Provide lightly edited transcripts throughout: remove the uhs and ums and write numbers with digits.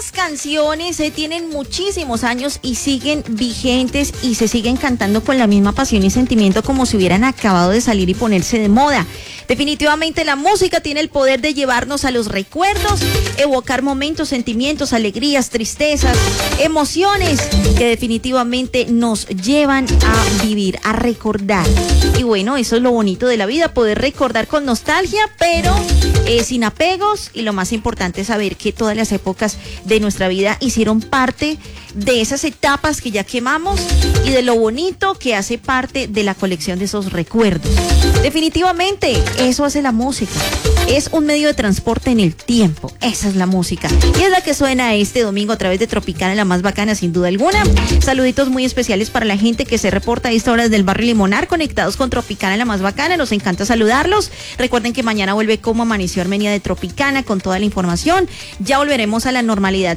Estas canciones tienen muchísimos años y siguen vigentes y se siguen cantando con la misma pasión y sentimiento como si hubieran acabado de salir y ponerse de moda. Definitivamente la música tiene el poder de llevarnos a los recuerdos, evocar momentos, sentimientos, alegrías, tristezas, emociones que definitivamente nos llevan a vivir, a recordar. Y bueno, eso es lo bonito de la vida, poder recordar con nostalgia, pero sin apegos, y lo más importante es saber que todas las épocas de nuestra vida hicieron parte de esas etapas que ya quemamos y de lo bonito que hace parte de la colección de esos recuerdos. Definitivamente, eso hace la música. Es un medio de transporte en el tiempo. Esa es la música. Y es la que suena este domingo a través de Tropicana, la más bacana sin duda alguna. Saluditos muy especiales para la gente que se reporta a esta hora desde el barrio Limonar, conectados con Tropicana, la más bacana. Nos encanta saludarlos. Recuerden que mañana vuelve Como Amaneció Armenia de Tropicana con toda la información. Ya volveremos a la normalidad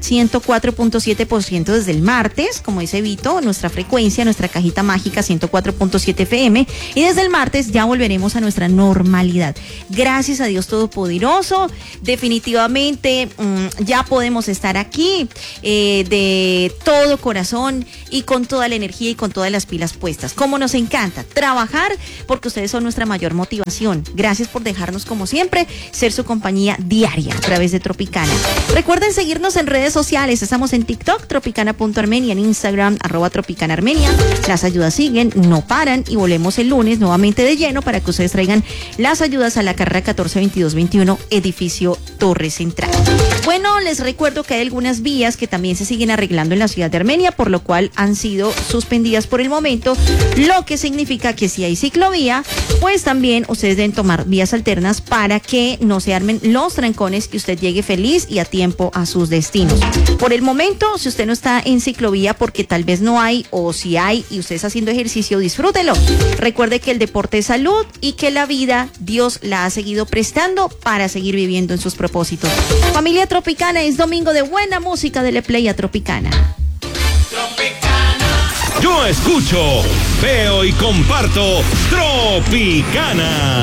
104.7% desde el martes, como dice Vito, nuestra frecuencia, nuestra cajita mágica 104.7 FM. Y desde el martes ya volveremos a nuestra normalidad. Gracias a Dios Todopoderoso. Definitivamente ya podemos estar aquí de todo corazón y con toda la energía y con todas las pilas puestas. Como nos encanta trabajar, porque ustedes son nuestra mayor motivación. Gracias por dejarnos, como siempre, ser su compañía diaria a través de Tropicana. Recuerden seguirnos en redes sociales. Estamos en TikTok, tropicana.armenia, en Instagram, @tropicanaarmenia. Las ayudas siguen, no paran, y volvemos el lunes nuevamente de lleno para que ustedes traigan las ayudas a la carrera 142221, edificio Torre Central. Bueno, les recuerdo que hay algunas vías que también se siguen arreglando en la ciudad de Armenia, por lo cual han sido suspendidas por el momento, lo que significa que si hay ciclovía, pues también ustedes deben tomar vías alternas para que no se armen los trancones y usted llegue feliz y a tiempo a sus destinos. Por el momento, si usted no está en ciclovía porque tal vez no hay, o si hay y usted está haciendo ejercicio, disfrútelo. Recuerde que el deporte es salud y que la vida Dios la ha seguido prestando para seguir viviendo en sus propósitos. Familia Tropicana, es domingo de buena música. Dele play a Tropicana. Yo escucho, veo y comparto Tropicana.